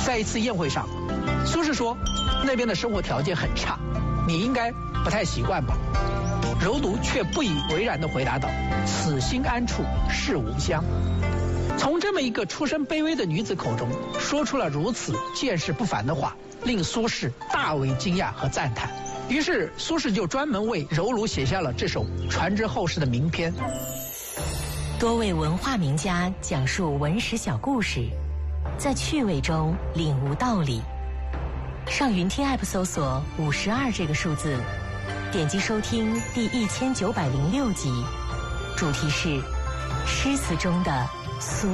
在一次宴会上，苏轼说那边的生活条件很差，你应该不太习惯吧？柔独却不以为然地回答道：“此心安处是吾乡。”从这么一个出身卑微的女子口中说出了如此见识不凡的话，令苏轼大为惊讶和赞叹。于是苏轼就专门为柔儒写下了这首传之后世的名篇。 多位文化名家讲述文史小故事，在趣味中领悟道理。上云听 App 搜索52这个数字，点击收听第1906集，主题是诗词中的苏